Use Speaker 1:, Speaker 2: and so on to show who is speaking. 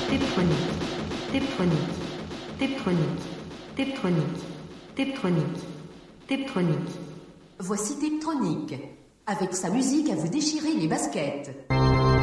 Speaker 1: Tectronique, Tectronique, Tectronique, Tectronique, Tectronique, Tectronique.
Speaker 2: Voici Tectronique, avec sa musique à vous déchirer les baskets.